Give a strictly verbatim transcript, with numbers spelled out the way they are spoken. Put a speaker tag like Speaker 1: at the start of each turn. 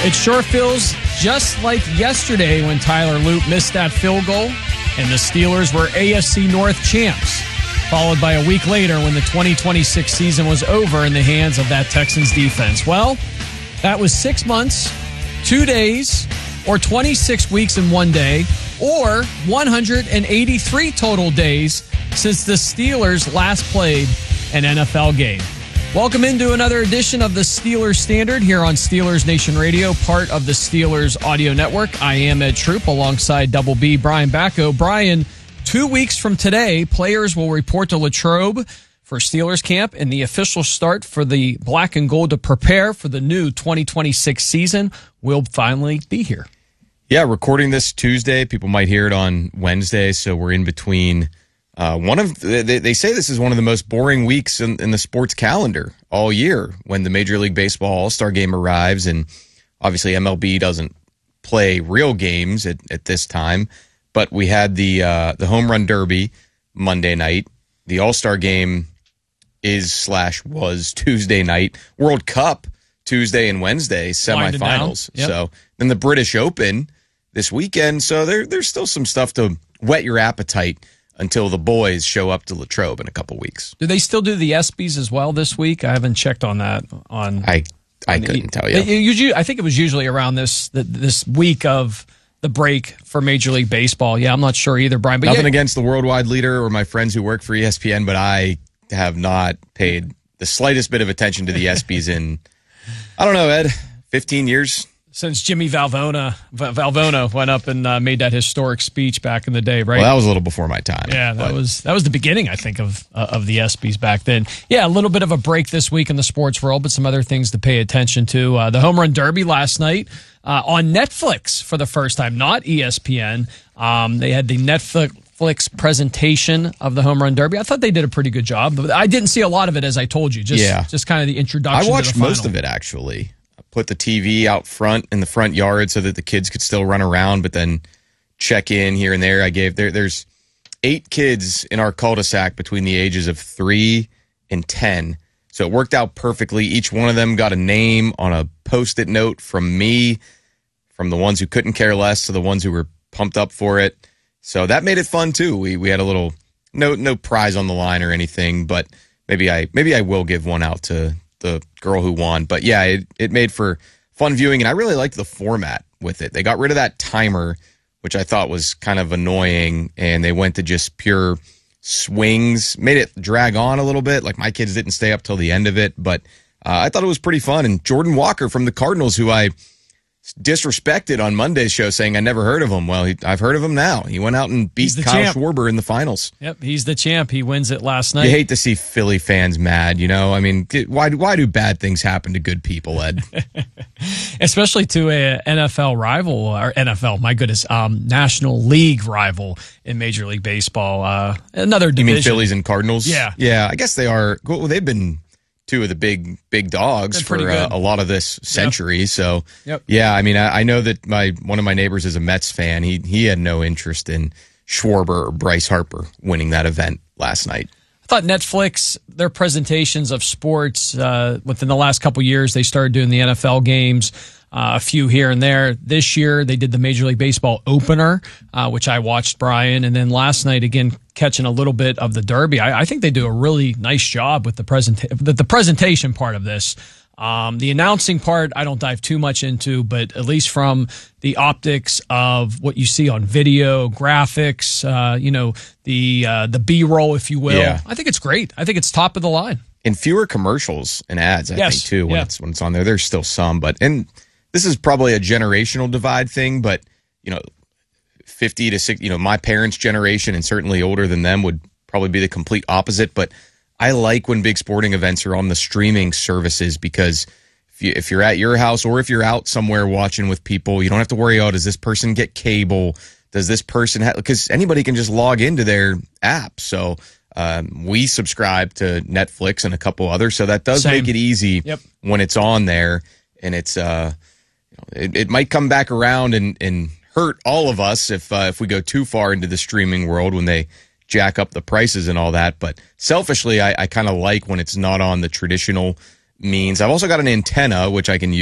Speaker 1: It sure feels just like yesterday when Tyler Loop missed that field goal and the Steelers were A F C North champs, followed by a week later when the twenty twenty-six season was over in the hands of that Texans defense. Well, that was six months, two days, or twenty-six weeks in one day, or one hundred eighty-three total days since the Steelers last played an N F L game. Welcome into another edition of the Steelers Standard here on Steelers Nation Radio, part of the Steelers Audio Network. I am Ed Troop alongside Double B, Brian Bacco. Brian, two weeks from today, players will report to Latrobe for Steelers camp and the official start for the black and gold to prepare for the new twenty twenty-six season will finally be here.
Speaker 2: Yeah, recording this Tuesday. People might hear it on Wednesday, so we're in between. Uh, one of they, they say this is one of the most boring weeks in, in the sports calendar all year when the Major League Baseball All-Star Game arrives, and obviously M L B doesn't play real games at, at this time. But we had the uh, the Home Run Derby Monday night. The All-Star Game is slash was Tuesday night. World Cup Tuesday and Wednesday semifinals. Yep. So then the British Open this weekend. So there there's still some stuff to whet your appetite until the boys show up to Latrobe in a couple weeks. Do
Speaker 1: they still do the ESPYs as well this week? I haven't checked on that. On
Speaker 2: I I on couldn't the, tell you.
Speaker 1: Usually, I think it was usually around this this week of the break for Major League Baseball. Yeah, I'm not sure either, Brian. But
Speaker 2: Nothing
Speaker 1: yeah.
Speaker 2: against the worldwide leader or my friends who work for E S P N, but I have not paid the slightest bit of attention to the ESPYs in, I don't know, Ed, fifteen years?
Speaker 1: Since Jimmy Valvona Valvona went up and uh, made that historic speech back in the day, right?
Speaker 2: Well, that was a little before my time.
Speaker 1: Yeah, that but. was that was the beginning, I think, of uh, of the ESPYs back then. Yeah, a little bit of a break this week in the sports world, but some other things to pay attention to. Uh, the Home Run Derby last night uh, on Netflix for the first time, not E S P N. Um, they had the Netflix presentation of the Home Run Derby. I thought they did a pretty good job, but I didn't see a lot of it, as I told you. Just,
Speaker 2: yeah.
Speaker 1: just kind of the introduction.
Speaker 2: I watched
Speaker 1: to the
Speaker 2: most
Speaker 1: final.
Speaker 2: of it, actually. Put the T V out front in the front yard so that the kids could still run around, but then check in here and there. I gave there. There's eight kids in our cul-de-sac between the ages of three and ten, so it worked out perfectly. Each one of them got a name on a Post-it note from me, from the ones who couldn't care less to the ones who were pumped up for it. So that made it fun too. We we had a little no no prize on the line or anything, but maybe I maybe I will give one out to the girl who won. But yeah, it, it made for fun viewing, and I really liked the format with it. They got rid of that timer, which I thought was kind of annoying, and they went to just pure swings, made it drag on a little bit. Like, my kids didn't stay up till the end of it, but uh, I thought it was pretty fun. And Jordan Walker from the Cardinals, who I disrespected on Monday's show saying I never heard of him. Well, he, I've heard of him now. He went out and beat Kyle champ. Schwarber in the finals.
Speaker 1: Yep, he's the champ. He wins it last night.
Speaker 2: You hate to see Philly fans mad, you know? I mean, why why do bad things happen to good people, Ed?
Speaker 1: Especially to a N F L rival, or N F L, my goodness, um, National League rival in Major League Baseball. Uh, another division.
Speaker 2: You mean Phillies and Cardinals?
Speaker 1: Yeah.
Speaker 2: Yeah, I guess they are. Well, they've been two of the big big dogs for uh, a lot of this century. Yep. So,
Speaker 1: yep.
Speaker 2: yeah, I mean, I, I know that my one of my neighbors is a Mets fan. He he had no interest in Schwarber or Bryce Harper winning that event last night.
Speaker 1: I thought Netflix, their presentations of sports uh, within the last couple years, they started doing the N F L games, uh, a few here and there. This year, they did the Major League Baseball opener, uh, which I watched, Brian. And then last night, again, catching a little bit of the Derby. I, I think they do a really nice job with the, presenta- the, the presentation part of this. Um, the announcing part, I don't dive too much into, but at least from the optics of what you see on video, graphics, uh, you know, the uh, the B-roll, if you will,
Speaker 2: yeah.
Speaker 1: I think it's great. I think it's top of the line.
Speaker 2: And fewer commercials and ads, I
Speaker 1: yes.
Speaker 2: think, too, when,
Speaker 1: yeah.
Speaker 2: it's, when it's on there. There's still some, but, and this is probably a generational divide thing, but, you know, fifty to sixty, you know, my parents' generation and certainly older than them would probably be the complete opposite, but I like when big sporting events are on the streaming services, because if, you, if you're at your house or if you're out somewhere watching with people, you don't have to worry, oh, does this person get cable? Does this person have, because anybody can just log into their app. So um, we subscribe to Netflix and a couple others, so that does
Speaker 1: Same.
Speaker 2: make it easy
Speaker 1: yep.
Speaker 2: when it's on there. And it's uh, you know, it, it might come back around and, and hurt all of us if uh, if we go too far into the streaming world when they jack up the prices and all that. But selfishly, I, I kind of like when it's not on the traditional means. I've also got an antenna, which I can use